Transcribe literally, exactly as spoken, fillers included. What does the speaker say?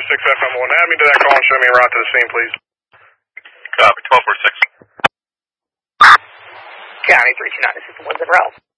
six F M one. Add me to that call and show me a route to the scene, please. Copy, twelve four six. County three two nine, this is the Windsor Route.